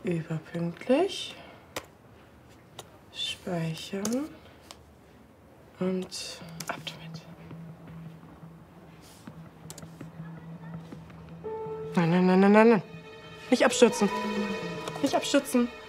Überpünktlich. Speichern. Und ab damit. Nein, nein, nein, nein, nein, nein. Nicht abstürzen. Nicht abstürzen.